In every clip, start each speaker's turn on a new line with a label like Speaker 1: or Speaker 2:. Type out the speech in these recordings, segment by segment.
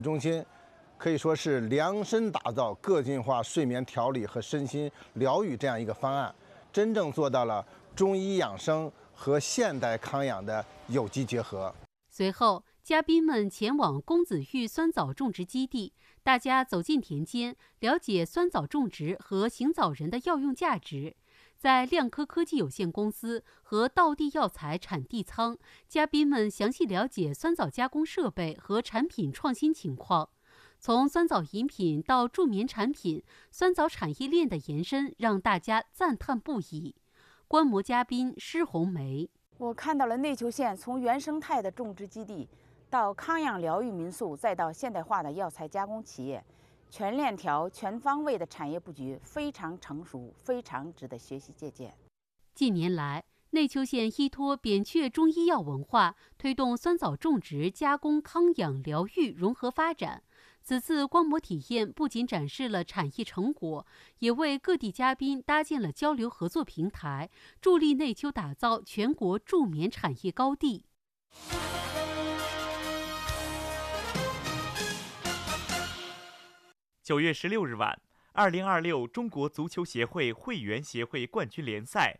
Speaker 1: 中心可以说是量身打造个性化睡眠调理和身心疗愈这样一个方案，真正做到了中医养生和现代康养的有机结合。
Speaker 2: 随后，嘉宾们前往公子峪酸枣种植基地，大家走进田间，了解酸枣种植和行枣仁的药用价值。在亮科科技有限公司和道地药材产地仓，嘉宾们详细了解酸枣加工设备和产品创新情况。从酸枣饮品到助眠产品，酸枣产业链的延伸让大家赞叹不已。观摩嘉宾施红梅，
Speaker 3: 我看到了内丘县从原生态的种植基地，到康养疗愈民宿，再到现代化的药材加工企业，全链条、全方位的产业布局非常成熟，非常值得学习借鉴。
Speaker 2: 近年来，内丘县依托扁鹊中医药文化，推动酸枣种植、加工、康养、疗愈融合发展。此次观摩体验不仅展示了产业成果，也为各地嘉宾搭建了交流合作平台，助力内丘打造全国助眠产业高地。
Speaker 4: 9月16日晚，2026中国足球协会会员协会冠军联赛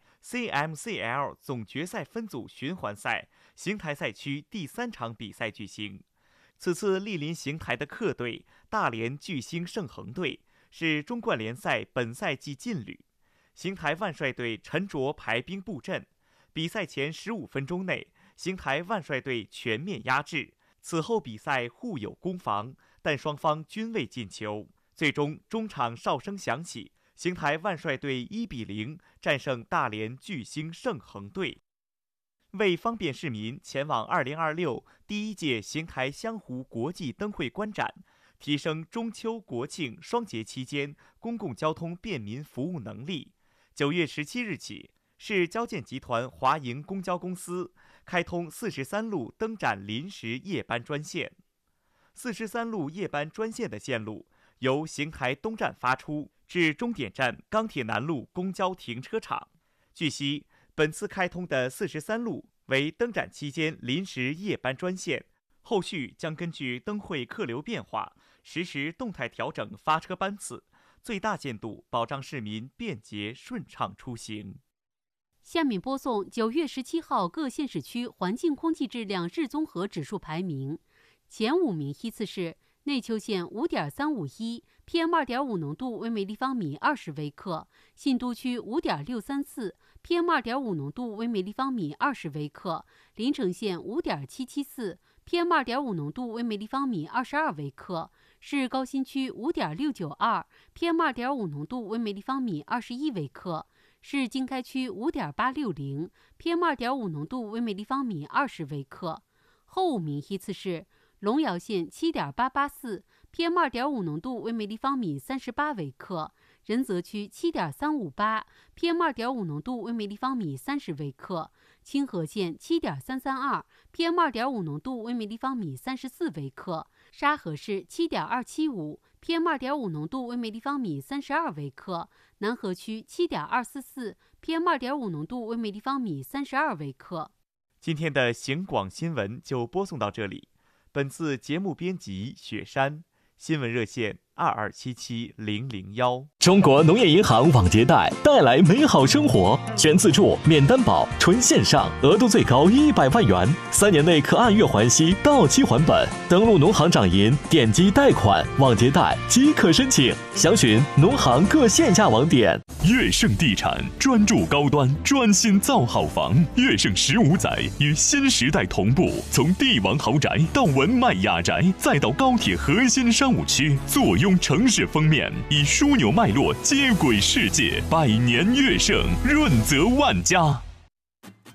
Speaker 4: CMCL 总决赛分组循环赛邢台赛区第3场比赛举行。此次莅临邢台的客队大连巨星盛恒队是中冠联赛本赛季劲旅。邢台万帅队沉着排兵布阵，比赛前15分钟内，邢台万帅队全面压制。此后比赛互有攻防，但双方均未进球。最终中场哨声响起，邢台万帅队1-0战胜大连巨星盛恒队。为方便市民前往2026第1届邢台湘湖国际灯会观展，提升中秋国庆双节期间公共交通便民服务能力，9月17日起，市交建集团华营公交公司开通43路灯展临时夜班专线。43路夜班专线的线路由邢台东站发出，至终点站钢铁南路公交停车场。据悉，本次开通的43路为灯展期间临时夜班专线，后续将根据灯会客流变化，实时动态调整发车班次，最大限度保障市民便捷顺畅出行。
Speaker 2: 下面播送9月17号各县市区环境空气质量日综合指数排名，前5名依次是内丘县5.351 ，PM2.5 浓度为每立方米20微克；信都区5.634 ，PM2.5 浓度为每立方米20微克；临城县5.774 ，PM2.5 浓度为每立方米22微克；市高新区5.692 ，PM2.5 浓度为每立方米21微克；市经开区5.860 ，PM2.5 浓度为每立方米20微克。后5名依次是龙窑县7.884 ，PM2.5 浓度为每立方米38微克；仁泽区7.358 ，PM2.5 浓度为每立方米30微克；清河县7.332 ，PM2.5 浓度为每立方米34微克；沙河市7.275 ，PM2.5 浓度为每立方米32微克；南河区7.244 ，PM2.5 浓度为每立方米32微克。
Speaker 4: 今天的邢广新闻就播送到这里。本次节目编辑雪山，新闻热线2277-001。
Speaker 5: 中国农业银行网结贷带来美好生活，全自助、免担保、纯线上，额度最高100万元，3年内可按月还息，到期还本。登录农行掌银，点击贷款、网结贷即可申请。详询农行各线下网点。
Speaker 6: 悦盛地产专注高端，专心造好房。悦盛15载与新时代同步，从帝王豪宅到文迈雅宅，再到高铁核心商务区，坐拥城市封面，以枢纽脉络接轨世界。百年悦盛，润泽万家。